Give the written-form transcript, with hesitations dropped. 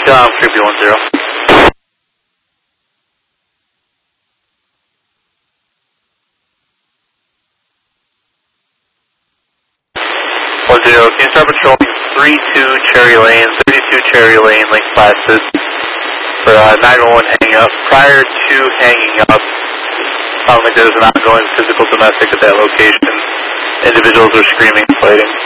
Creepy 10. 10, can you start patrolling 32 Cherry Lane, 32 Cherry Lane, link classes for 911 hang up. Prior to hanging up, found like there was an ongoing physical domestic at that location. Individuals were screaming and fighting.